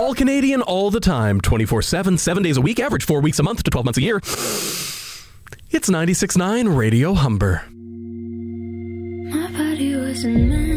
All Canadian, all the time, 24/7, 7 days a week, average 4 weeks a month to 12 months a year. It's 96.9 Radio Humber. My body wasn't meant